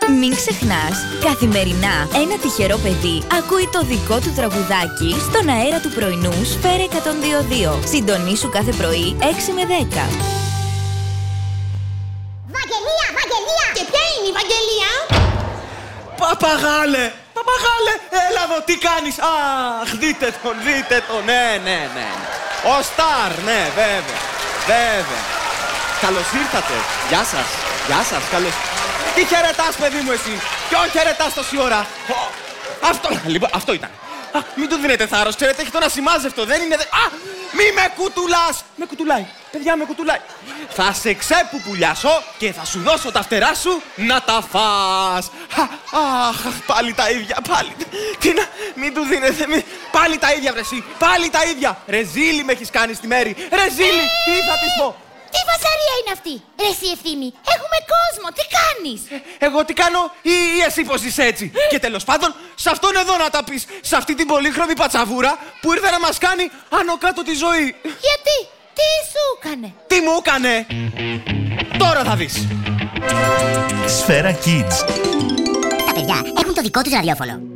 Μην ξεχνάς, καθημερινά ένα τυχερό παιδί ακούει το δικό του τραγουδάκι στον αέρα του πρωινού Σφαίρα 102.2. Συντονίσου κάθε πρωί 6 με 10. Βαγγελία! Και ποια είναι η Βαγγελία? Παπαγάλε! Έλα εδώ, τι κάνεις? Αχ, δείτε τον, ναι. Ο Σταρ, ναι, βέβαια. Καλώς ήρθατε. Γεια σας, καλώς. Τι χαιρετάς, παιδί μου, εσύ? Ποιον χαιρετάς τόση ώρα? Αυτό ήταν. Μην του δίνετε θάρρος, ξέρετε, έχει τον ασημάζευτο, δεν είναι... Μη με κουτουλάς! Με κουτουλάει, παιδιά, με κουτουλάει. Θα σε ξεπουπουλιάσω και θα σου δώσω τα φτερά σου να τα φας. Αχ, πάλι τα ίδια, πάλι. Τι να... Μην του δίνετε, πάλι τα ίδια, βρε εσύ, πάλι τα ίδια. Ρεζίλη με έχεις κάνει στη μέρη. Ρεζίλη, τι θα της πω? Τι φασαρία είναι αυτή? Ρε εσύ Ευθύμη, έχουμε κόσμο, τι κάνεις? Εγώ τι κάνω ή εσύ πως είσαι έτσι? Και τέλος πάντων, σε αυτόν εδώ να τα πεις, σε αυτή την πολύχρωμη πατσαβούρα που ήρθε να μας κάνει άνω κάτω τη ζωή. Γιατί? Τι σου έκανε? Τι μου έκανε? Τώρα θα δεις. Σφαίρα Kids. Τα παιδιά έχουν το δικό τους ραδιόφωνο.